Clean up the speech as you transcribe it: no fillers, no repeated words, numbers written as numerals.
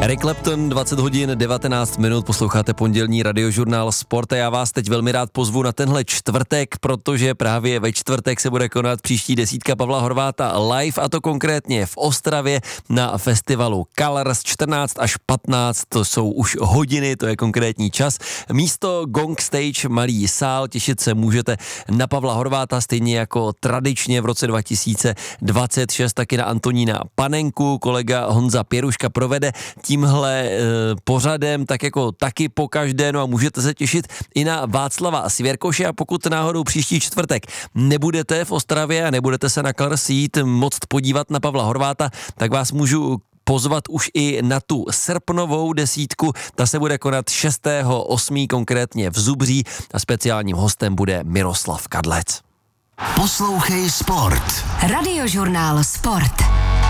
Eric Clapton, 20 hodin 19 minut, posloucháte pondělní radiožurnál Sport a já vás teď velmi rád pozvu na tenhle čtvrtek, protože právě ve čtvrtek se bude konat příští desítka Pavla Horváta live, a to konkrétně v Ostravě na festivalu Colors 14 až 15, to jsou už hodiny, to je konkrétní čas. Místo Gong Stage, malý sál, těšit se můžete na Pavla Horváta, stejně jako tradičně v roce 2026 taky na Antonína Panenku. Kolega Honza Pěruška provede tímhle pořadem tak jako taky po každé, no a můžete se těšit i na Václava Svěrkoše, a pokud náhodou příští čtvrtek nebudete v Ostravě a nebudete se na Colors jít moct podívat na Pavla Horváta, tak vás můžu pozvat už i na tu srpnovou desítku, ta se bude konat 6.8. konkrétně v Zubří a speciálním hostem bude Miroslav Kadlec. Poslouchej Sport. Radiožurnál Sport.